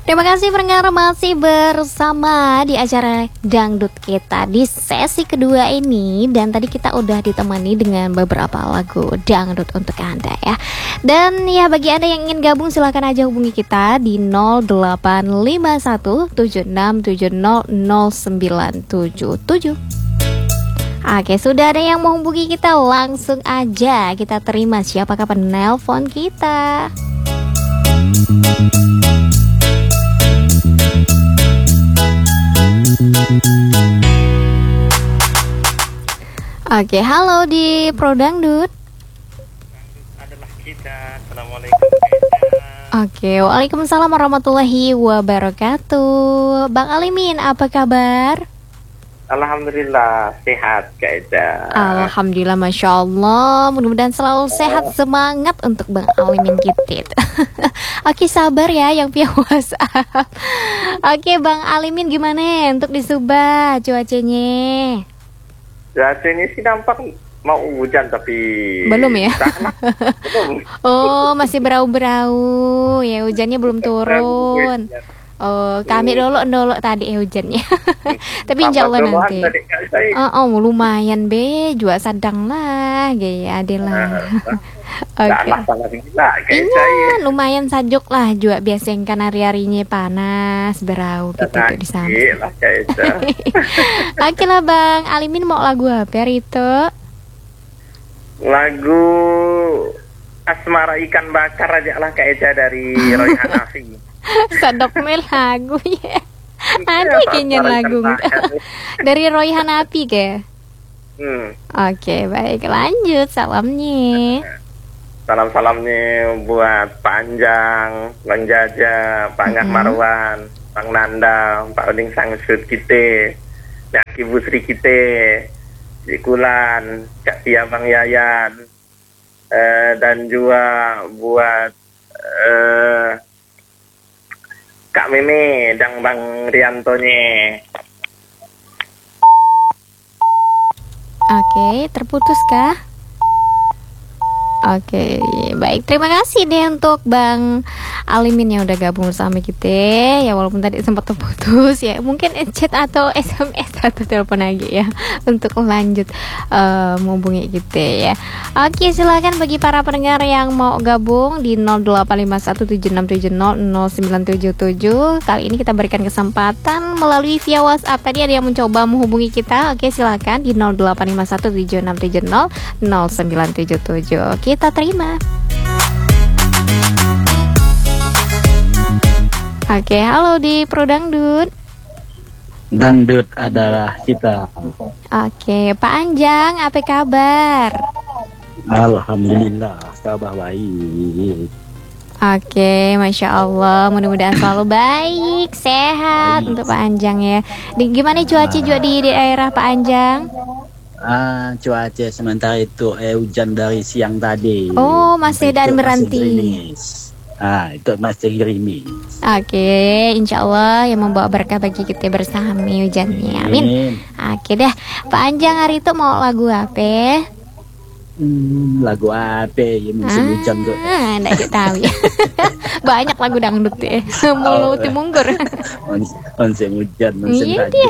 Terima kasih pendengar masih bersama di acara Dangdut kita di sesi kedua ini. Dan tadi kita udah ditemani dengan beberapa lagu dangdut untuk Anda ya. Dan ya bagi Anda yang ingin gabung silahkan aja hubungi kita di 085176700977. Oke, sudah ada yang mau hubungi kita, langsung aja kita terima siapakah penelpon kita. Oke, halo di Pro Dangdut. Adalah kita. Assalamualaikum. Oke, waalaikumsalam warahmatullahi wabarakatuh. Bang Alimin, apa kabar? Alhamdulillah sehat Kak Eca. Alhamdulillah, Masya Allah. Mudah-mudahan selalu sehat, semangat untuk Bang Alimin Kitit. Oke, sabar ya yang via WhatsApp. Oke, Bang Alimin gimana untuk di Subah cuacanya? Cuacanya sih nampak mau hujan tapi belum ya? Belum. Oh, masih berau-berau. Ya hujannya belum turun. Oh, kami dulu tadi hujannya. Tapi insya Allah nanti. Lumayan be, juga sedang lah, gaya adalah. Oke. Iya, lumayan sajuk lah, juga biasa yang kan hari-harinya panas, berau gitu di sana. Oke lah Bang Alimin, mau lagu apa itu? Lagu Asmara Ikan Bakar aja lah Kak Eca dari Roy Hanafi. Sadok mel lagu ya. Ada kayaknya lagu dari Roy Hanafi ke. Oke, baik, lanjut salamnya. Salam-salamnya buat Pak Anjang, Bang Jaja, Pak Ngah Marwan, Bang Nanda, Pak Uding Sangsud kita, Yaki Busri kita, Jikulan, Kak Tia Bang Yayan, dan juga buat Kak Meme dan Bang Riantonya. Oke, terputus kah? Oke, baik, terima kasih deh untuk Bang Alimin yang udah gabung bersama kita. Ya walaupun tadi sempat terputus ya, mungkin chat atau SMS atau telepon aja ya untuk lanjut menghubungi kita ya. Oke, silakan bagi para pendengar yang mau gabung di 085176700977. Kali ini kita berikan kesempatan melalui via WhatsApp. Tadi ada yang mencoba menghubungi kita. Oke, silakan di 085176700977. Kita terima. Oke, halo di Pro Dangdut. Dangdut adalah kita. Oke, Pak Anjang, apa kabar? Alhamdulillah, kabar baik. Oke, Masya Allah, mudah-mudahan selalu baik, sehat untuk Pak Anjang ya. Gimana cuaca juga di daerah Pak Anjang? Cuaca sementara itu hujan dari siang tadi. Oh, masih dan berhenti. Itu masih gerimis. Oke, insya Allah yang membawa berkah bagi kita bersama hujannya. Amin. Oke deh, Pak Anjang hari itu mau lagu apa? Lagu apa ya musim hujan tuh? Nggak tahu ya. Banyak lagu dangdut ya. Mulut munggur. Musim hujan, musim iya dia.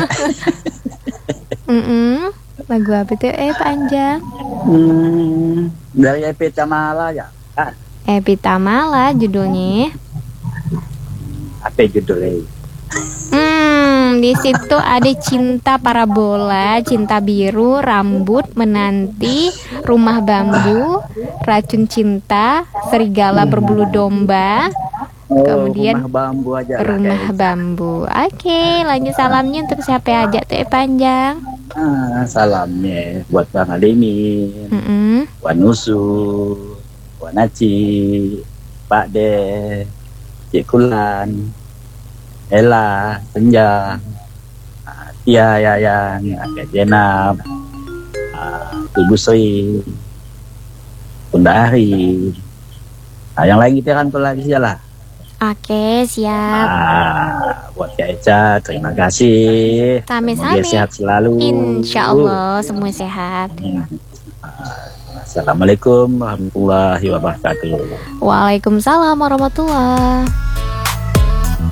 Lagu apa tuh Pak Anjang? Dari EP Tamala ya. EP Tamala judulnya. Apa judulnya? Di situ ada Cinta Parabola, Cinta Biru, Rambut, Menanti, Rumah Bambu, Racun Cinta, Serigala Berbulu Domba. Kemudian Rumah Bambu aja. Rumah Bambu. Oke, lanjut salamnya untuk siapa aja tuh Panjang? Salamnya buat Bang Alimin, Wan Nusu, Wan Aci, Pak De, Cik Kulan, Ella, Senja, Tia Yayan, Kak Jenab, Ibu Sri, Bunda Ari. Yang lain kita rangkul lagi lah. Oke, siap. Buat Kak Eca, terima kasih. Sami-sami. Sehat selalu. Insya Allah semua sehat. Assalamualaikum warahmatullahi wabarakatuh. Waalaikumsalam warahmatullahi.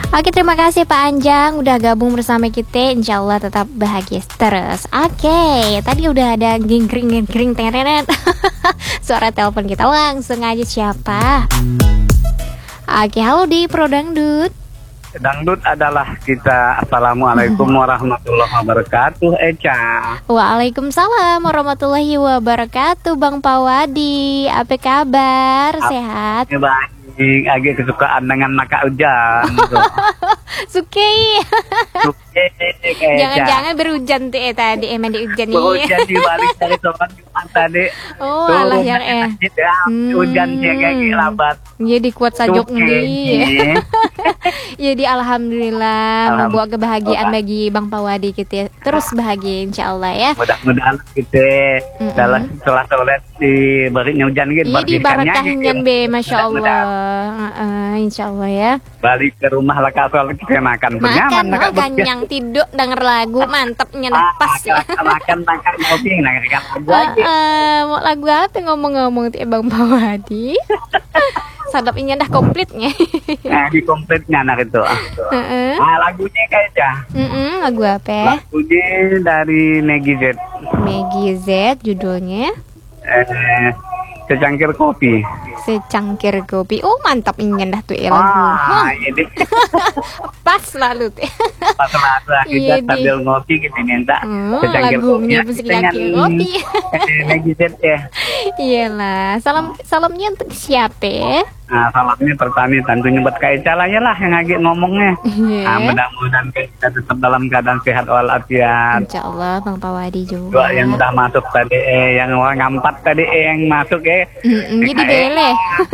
Oke, terima kasih Pak Anjang udah gabung bersama kita. Insya Allah tetap bahagia terus. Oke, tadi udah ada gring terenet. Suara telepon kita, langsung aja siapa? Oke, halo di Pro Dangdut. Dangdut adalah kita. Assalamualaikum warahmatullahi wabarakatuh, Eca. Waalaikumsalam warahmatullahi wabarakatuh, Bang Pawadi. Apa kabar? Sehat? Baik, agak kesukaan dengan maka hujan. Suki. Suki, Jangan-jangan berhujan tuh tadi mandi hujan nih. Hujan di balik dari sholat Jumat tadi. Oh, alah yang hujan sih kayak lambat. Jadi kuat sajok nih. Jadi alhamdulillah membawa kebahagiaan bagi Bang Pawadi kita. Terus bahagia insya Allah ya. Mudah-mudahan kita setelah sholat diberinya hujan gitu. Iya, dibarakahnya be, masya Allah. Insya Allah ya. Balik ke rumah lah kalau kita makan kenyang tidur denger lagu mantepnya pas ya. Makan kopi dengarkan lagu aja. Mau lagu apa ngomong-ngomong tuh Bang Pawadi? Sadapnya dah komplitnya. Di komplitnya anak itu. Lagunya kayaknya. Lagu apa? Lagunya dari Maggie Z. Maggie Z judulnya. Secangkir kopi. Secangkir kopi. Oh mantap ingin dah tuh ya lagu. Ini pas lalu tuh. pas lalu kita sambil ngopi kita minta secangkir kopi. Lagunya secangkir kopi. Maggie Z ya. Iyalah. Salamnya untuk siapa? Salamnya pertama tentunya buat Kak Eca lah ya lah yang lagi ngomongnya. Mudah-mudahan kita tetap dalam keadaan sehat walafiat. Insya Allah Bang Pawadi juga. Yang udah masuk tadi yang orang ngampat tadi yang masuk ya. Jadi bele.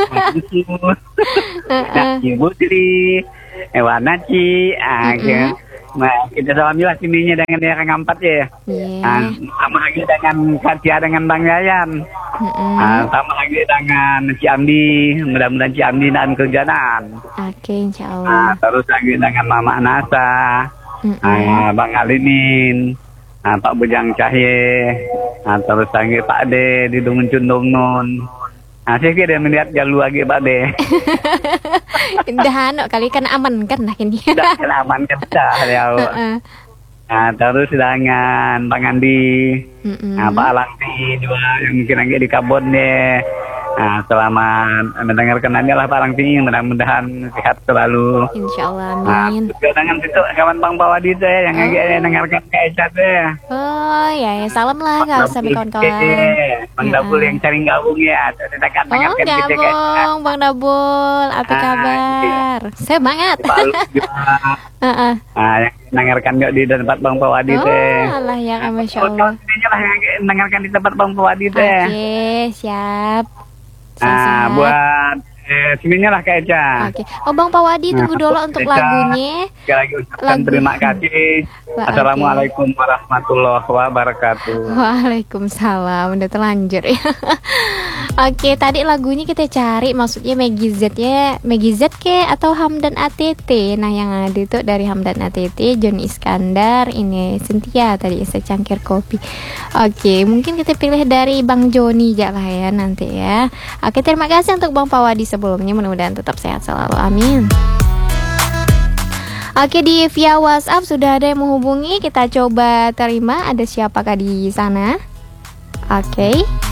Ibu Tri, Ewana Ci, kita salamilah sininya dengan yang ngampat ya. Sama lagi dengan Katia dengan Bang Yayan. Sama lagi dengan Ciambi, mudah-mudahan Ciambi dan kerjaan. Oke, insya Allah. Terus lagi dengan Mama Nasa, Bang Alimin, Pak Bujang Cahye, terus lagi Pak De di Dungun Cundung Nun. Saya kira melihat jalur lagi Pak De. Dah kali kan aman kan lah ini. Dah kan aman kan ya. Terus dengan Bang Andi, Pak Alangti juga yang mungkin lagi di Kabon deh. Selamat mendengarkan aja lah Pak Alangti, mudah-mudahan sehat selalu. Insya Allah, amin. Dengan itu kawan Bang Pawadi deh yang lagi dengarkan kayak Eca deh. Oh ya, salam lah kalau sampai kawan-kawan. Bang Dabul yang sering gabung ya. Gabung Bang Dabul, apa kabar? Semangat. Yang dengarkan yuk di tempat Bang Pawadi deh. Allah ya, masya Allah. Ini lah yang dengarkan di tempat Bang Pawadi deh. Oke, siap. Buat sininya lah Kak Eca. Oke. Oh Bang Pawadi tunggu dulu untuk lagunya. Sekali lagi ucapkan terima kasih. Assalamualaikum warahmatullahi wabarakatuh. Waalaikumsalam. Udah terlanjur ya. Oke, tadi lagunya kita cari maksudnya Maggie Z ya. Maggie Z ke atau Hamdan ATT. Nah yang ada itu dari Hamdan ATT, Johnny Iskandar, ini Cynthia tadi secangkir kopi. Oke, mungkin kita pilih dari Bang Joni aja lah ya nanti ya. Oke, terima kasih untuk Bang Pawadi sebelumnya, mudah-mudahan tetap sehat selalu, amin. Oke, di via WhatsApp sudah ada yang menghubungi, kita coba terima. Ada siapakah di sana? Oke.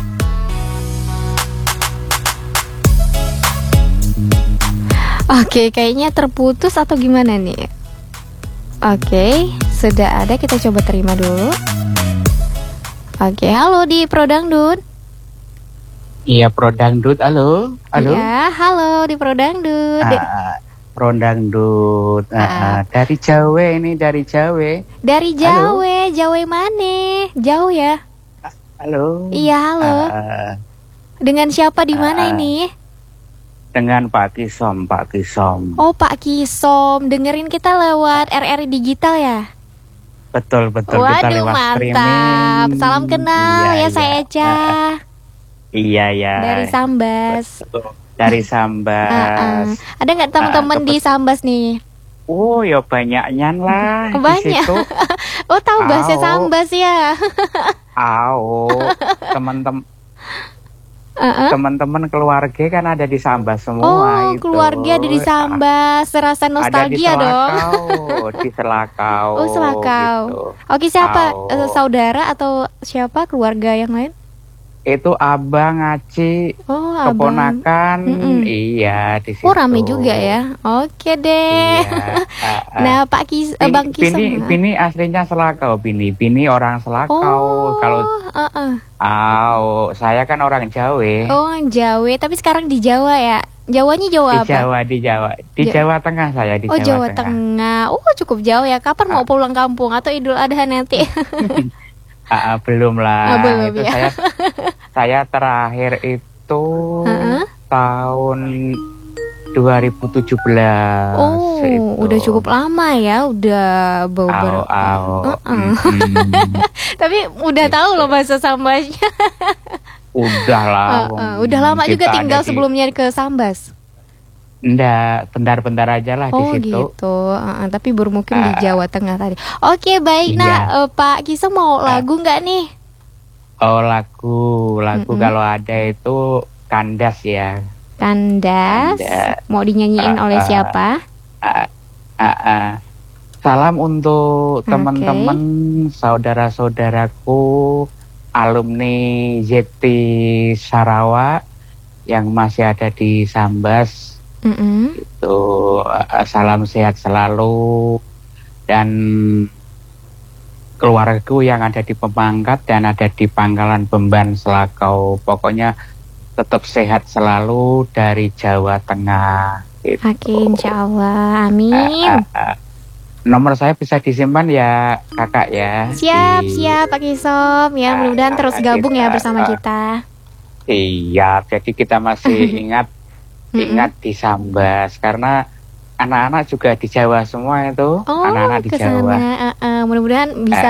Oke, kayaknya terputus atau gimana nih? Oke, sudah ada, kita coba terima dulu. Oke, halo di Pro Dangdut. Iya, Pro Dangdut, halo. Iya, halo di Pro Dangdut. Pro Dangdut, dari Jawa ini, dari Jawa. Dari Jawa, Jawa mana? Jauh ya? Halo. Iya, halo. Dengan siapa di mana ini? Dengan Pak Kisom, Pak Kisom. Oh, Pak Kisom, dengerin kita lewat RRI Digital ya? Betul, kita waduh, lewat mantap. streaming. Salam kenal ya saya Eca. Iya ya. Dari Sambas. Dari Sambas. Ada nggak teman-teman di Sambas nih? Oh, ya banyaknya lah. Banyak. Oh, tahu bahasa Sambas ya? Tahu. Teman-teman. teman-teman keluarga kan ada di Sambas semua. Oh, itu. keluarga ada di Sambas, serasa nostalgia dong. Di Selakau. Oh, Selakau. Gitu. Oke, siapa? Saudara atau siapa keluarga yang lain? Itu abang, aci, keponakan, iya di situ. Oh, rame juga ya. Oke deh. Iya, nah, Bang Kisong. Bini aslinya Selakau, Bini orang Selakau. Oh, kalau saya kan orang Jawa. Oh, Jawa, tapi sekarang di Jawa ya. Jawanya Jawa apa? Di Jawa Tengah saya di Jawa Tengah. Oh, cukup jauh ya. Kapan mau pulang kampung atau Idul Adha nanti? Belum lah. Belum itu ya. Saya terakhir itu tahun 2017. Oh, itu. udah cukup lama ya, udah beberapa. Tapi udah tahu loh bahasa Sambasnya. Udah lah. Udah lama juga tinggal sebelumnya ke Sambas. Enggak, bentar-bentar aja lah di situ. Oh gitu, tapi bermukim di Jawa Tengah tadi. Oke, baik. Nah, Pak Kisong mau lagu nggak nih? Oh, lagu kalau ada itu Kandas ya. Kandas. Mau dinyanyiin oleh siapa? Salam untuk teman-teman, saudara-saudaraku, alumni ZT Sarawak yang masih ada di Sambas. Itu salam sehat selalu, dan keluargaku yang ada di Pemangkat dan ada di Pangkalan Beban Selakau, pokoknya tetap sehat selalu dari Jawa Tengah gitu. Oke, insya Allah, amin. Nomor saya bisa disimpan ya kakak ya. Siap Pak Kisom ya, mudah-mudahan terus gabung ya bersama kita. Iya, jadi kita masih ingat di Sambas, karena anak-anak juga di Jawa semua itu. Anak-anak di Jawa. Mudah-mudahan bisa